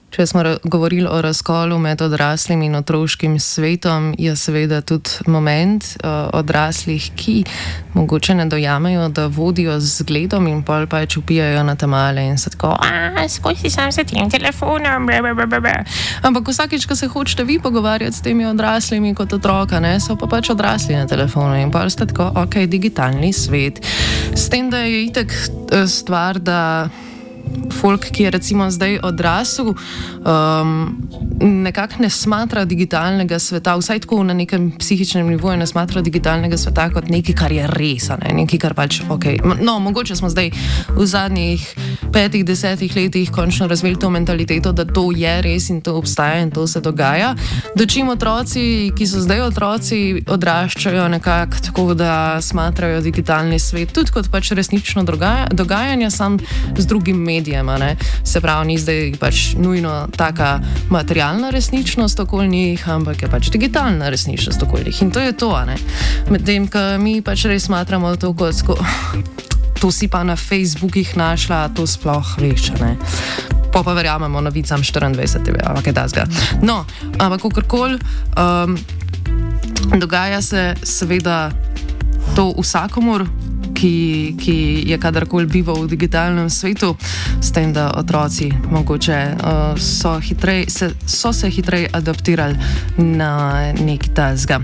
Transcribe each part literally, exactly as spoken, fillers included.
Če smo govorili o razkolu med odraslim in otroškim svetom, je seveda tudi moment uh, odraslih, ki mogoče ne dojamejo, da vodijo z zgledom in pol pač upijajo na tamale in se tako, a skozi sam se tem telefonom, blablabla. Ampak vsakič, ko se hočete vi pogovarjati s temi odraslimi kot otroka, ne, so pa pač odrasli na telefonu in pol ste tako, ok, digitalni svet. S tem, da je itak stvar, da folk, ki je recimo zdaj odrasel, um, nekako ne smatra digitalnega sveta, vsaj tako na nekem psihičnem nivoju ne smatra digitalnega sveta kot nekaj, kar je res, ne? Nekaj, kar pač, ok, no, mogoče smo zdaj v zadnjih petih, desetih letih končno razvili to mentaliteto, da to je res in to obstaja in to se dogaja. Dočim otroci, ki so zdaj otroci, odraščajo nekako tako, da smatrajo digitalni svet tudi kot pač resnično dogaja, dogajanje, sam z drugim medijem. Ne? Se pravi, ni zdaj pač nujno taka materialna resničnost okoli njih, ampak je pač digitalna resničnost okoli njih. In to je to, ne? Medtem, ko mi pač res smatramo to kot sko... to si pa na Facebookih našla, to sploh veš, ne? Pa pa verjamemo novicam štiriindvajset te ve, ampak je tazga. No, ampak kakorkoli, um, dogaja se seveda to vsakomur, Ki, ki je kadarkoli bival v digitalnem svetu, s tem, da otroci mogoče uh, so, hitrej, se, so se hitrej adaptirali na nek tazga.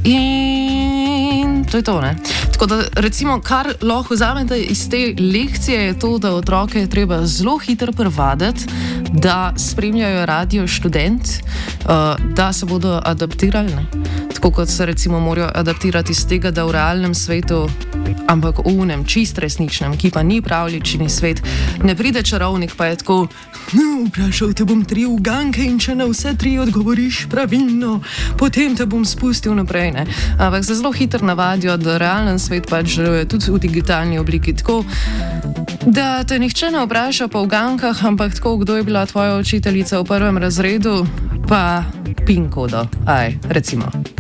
In to je to, ne? Tako da, recimo, kar lahko vzamete iz te lekcije, je to, da otroke je treba zelo hitro privaditi, da spremljajo Radio Študent, uh, da se bodo adaptirali, ne? Tako kot se recimo morajo adaptirati iz tega, da v realnem svetu, ampak v unem, čist resničnem, ki pa ni pravljični svet, ne pride čarovnik, pa je tako, no, vprašal te bom tri uganke in če na vse tri odgovoriš pravilno, potem te bom spustil naprej, ne? Ampak se zelo hitro navadijo, da realen svet pač želuje tudi v digitalni obliki tako, da te nihče ne vpraša po ugankah, ampak tako, kdo je bila tvoja učiteljica v prvem razredu, pa pin kodo, aj, recimo.